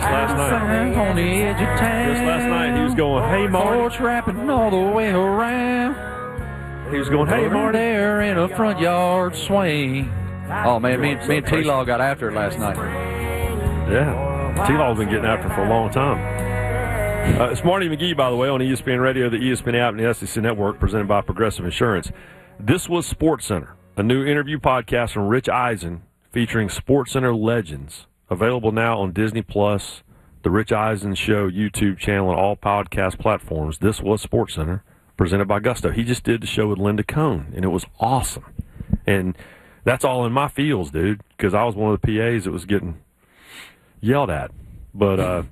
Just last night. On the edge of town. Just last night, he was going, "Hey, Marty." Porch wrapping all the way around. He was going, "Hey, Marty." There in a front yard swing. Oh, man, me and T-Law got after it last night. Yeah. T-Law's been getting after it for a long time. It's Marty McGee, by the way, on ESPN Radio, the ESPN app, and the SEC Network, presented by Progressive Insurance. This was SportsCenter, a new interview podcast from Rich Eisen featuring SportsCenter legends. Available now on Disney Plus, the Rich Eisen Show YouTube channel, and all podcast platforms. This was SportsCenter, presented by Gusto. He just did the show with Linda Cohn, and it was awesome. And that's all in my feels, dude, because I was one of the PAs that was getting yelled at. But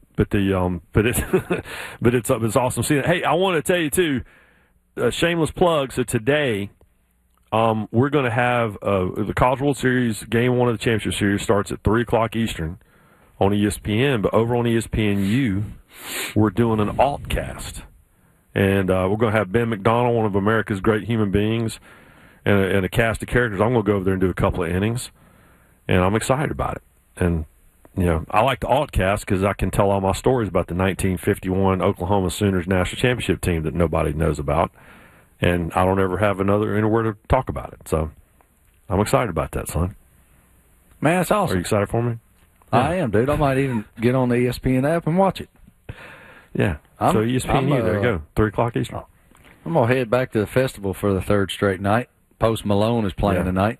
it's awesome seeing it. Hey, I want to tell you too, a shameless plug. So today, we're going to have the College World Series Game 1 of the Championship Series starts at 3:00 Eastern on ESPN. But over on ESPNU, we're doing an altcast, and we're going to have Ben McDonald, one of America's great human beings, and a cast of characters. I'm going to go over there and do a couple of innings, and I'm excited about it. And you know, I like the altcast because I can tell all my stories about the 1951 Oklahoma Sooners national championship team that nobody knows about, and I don't ever have anywhere to talk about it. So I'm excited about that, son. Man, that's awesome. Are you excited for me? Yeah. I am, dude. I might even get on the ESPN app and watch it. Yeah. So ESPN, there you go, 3:00 Eastern. I'm going to head back to the festival for the third straight night. Post Malone is playing tonight.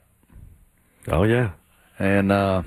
Oh, yeah. And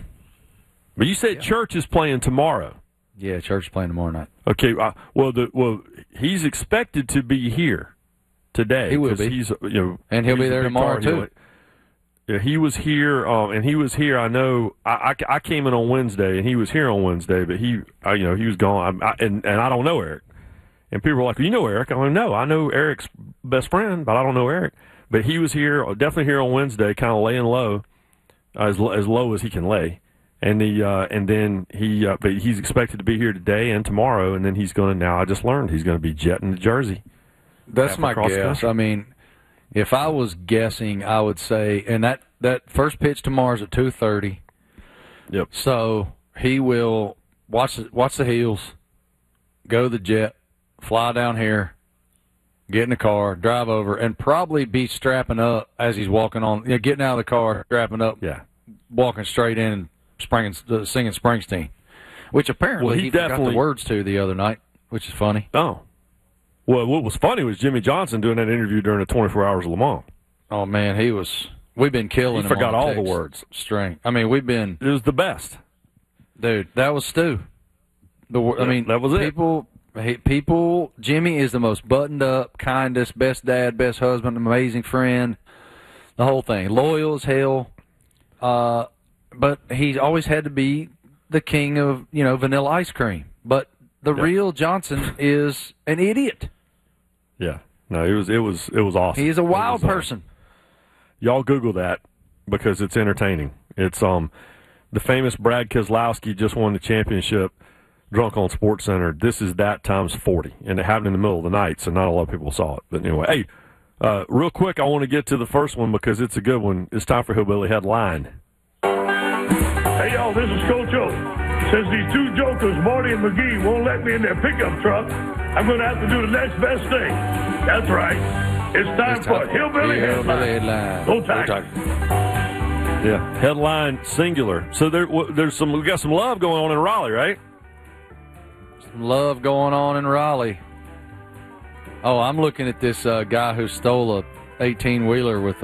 but you said Church is playing tomorrow. Yeah, Church is playing tomorrow night. Okay. Well, he's expected to be here today. He will be. And he'll be there tomorrow too. Yeah, he was here, and he was here. I know. I came in on Wednesday, and he was here on Wednesday, but he was gone. And I don't know Eric. And people were like, "You know Eric?" I'm like, "No, I know Eric's best friend, but I don't know Eric." But he was here, definitely here on Wednesday, kind of laying low, as low as he can lay. And then but he's expected to be here today and tomorrow, and then he's going to. Now I just learned he's going to be jetting to Jersey. That's my guess. I mean, if I was guessing, I would say, and that first pitch tomorrow is at 2:30. Yep. So he will watch the heels, go to the jet, fly down here, get in the car, drive over, and probably be strapping up as he's walking on, getting out of the car, strapping up, walking straight in, and singing Springsteen, which apparently he got the words to the other night, which is funny. Oh. Well, what was funny was Jimmy Johnson doing that interview during the 24 Hours of Le Mans. Oh, man, we've been killing him. He forgot all the words. String. I mean, it was the best. Dude, that was Stu. That was it. People, Jimmy is the most buttoned up, kindest, best dad, best husband, amazing friend, the whole thing. Loyal as hell. But he's always had to be the king of, vanilla ice cream. But the real Johnson is an idiot. Yeah. No, it was awesome. He is a wild person. Y'all Google that because it's entertaining. It's the famous Brad Keselowski just won the championship drunk on SportsCenter. This is that times 40. And it happened in the middle of the night, so not a lot of people saw it. But anyway, hey, real quick, I want to get to the first one because it's a good one. It's time for Hillbilly Headline. Hey, y'all, this is Coach O. Since these two jokers, Marty and McGee, won't let me in their pickup truck, I'm going to have to do the next best thing. That's right. It's time for Hillbilly Headline. Go Tigers. Yeah, headline singular. So we got some love going on in Raleigh, right? Some love going on in Raleigh. Oh, I'm looking at this guy who stole a 18-wheeler with